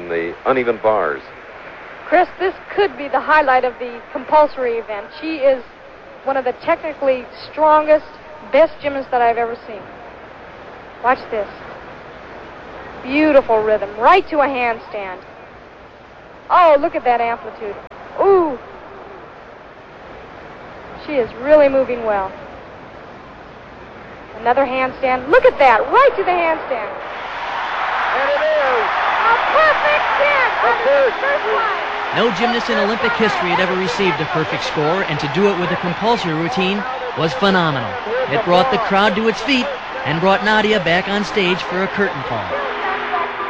the uneven bars. Chris, this could be the highlight of the compulsory event. She is one of the technically strongest, best gymnasts that I've ever seen. Watch this. Beautiful rhythm, right to a handstand. Oh, look at that amplitude. Ooh. She is really moving well. Another handstand. Look at that, right to the handstand. And it is A perfect 10 on the first line. No gymnast in Olympic history had ever received a perfect score, and to do it with a compulsory routine was phenomenal. It brought the crowd to its feet and brought Nadia back on stage for a curtain call.